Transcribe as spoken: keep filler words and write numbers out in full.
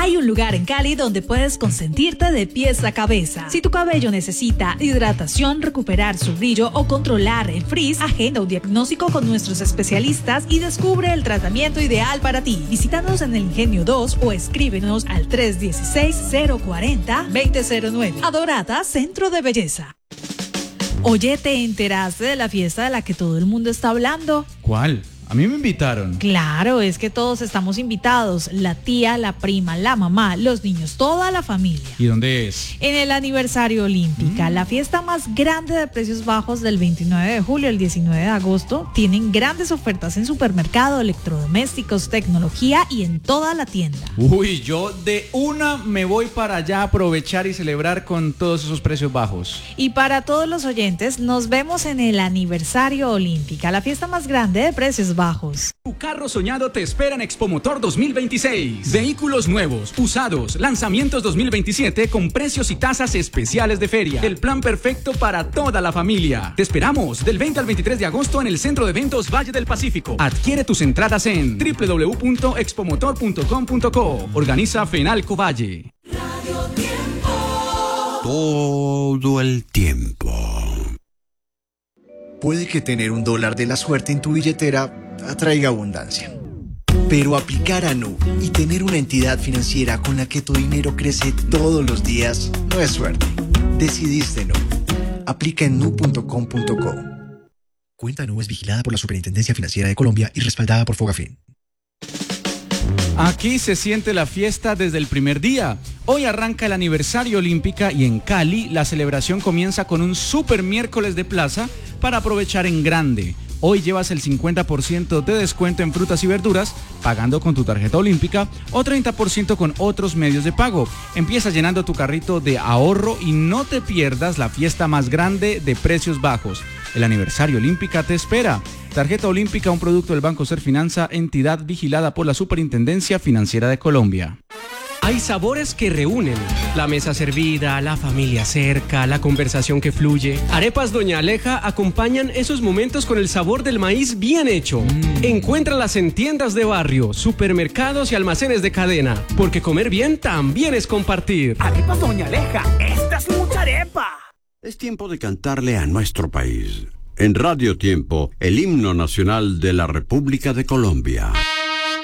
Hay un lugar en Cali donde puedes consentirte de pies a cabeza. Si tu cabello necesita hidratación, recuperar su brillo o controlar el frizz, agenda un diagnóstico con nuestros especialistas y descubre el tratamiento ideal para ti. Visítanos en el Ingenio dos o escríbenos al tres uno seis, cero cuatro cero, dos cero cero nueve. Adorata Centro de Belleza. Oye, ¿te enteraste de la fiesta de la que todo el mundo está hablando? ¿Cuál? A mí me invitaron. Claro, es que todos estamos invitados. La tía, la prima, la mamá, los niños, toda la familia. ¿Y dónde es? En el aniversario Olímpica, mm. la fiesta más grande de precios bajos del veintinueve de julio al diecinueve de agosto. Tienen grandes ofertas en supermercado, electrodomésticos, tecnología y en toda la tienda. Uy, yo de una me voy para allá a aprovechar y celebrar con todos esos precios bajos. Y para todos los oyentes, nos vemos en el aniversario Olímpica, la fiesta más grande de precios bajos. Tu carro soñado te espera en Expomotor dos mil veintiséis. Vehículos nuevos, usados, lanzamientos dos mil veintisiete con precios y tasas especiales de feria. El plan perfecto para toda la familia. Te esperamos del veinte al veintitrés de agosto en el Centro de Eventos Valle del Pacífico. Adquiere tus entradas en doble u doble u doble u punto expomotor punto com punto co. Organiza Fenalco Valle. Radio Tiempo. Todo el tiempo. Puede que tener un dólar de la suerte en tu billetera atraiga abundancia. Pero aplicar a Nu y tener una entidad financiera con la que tu dinero crece todos los días no es suerte. Decidiste Nu. Aplica en nu punto com punto co. Cuenta Nu es vigilada por la Superintendencia Financiera de Colombia y respaldada por Fogafín. Aquí se siente la fiesta desde el primer día. Hoy arranca el aniversario Olímpica y en Cali la celebración comienza con un super miércoles de plaza para aprovechar en grande. Hoy llevas el cincuenta por ciento de descuento en frutas y verduras pagando con tu tarjeta Olímpica o treinta por ciento con otros medios de pago. Empieza llenando tu carrito de ahorro y no te pierdas la fiesta más grande de precios bajos. El aniversario Olímpica te espera. Tarjeta Olímpica, un producto del Banco Serfinanza, entidad vigilada por la Superintendencia Financiera de Colombia. Hay sabores que reúnen, la mesa servida, la familia cerca, la conversación que fluye. Arepas Doña Aleja acompañan esos momentos con el sabor del maíz bien hecho. Mm. Encuéntralas en tiendas de barrio, supermercados y almacenes de cadena, porque comer bien también es compartir. Arepas Doña Aleja, esta es mucha arepa. Es tiempo de cantarle a nuestro país. En Radio Tiempo, el himno nacional de la República de Colombia.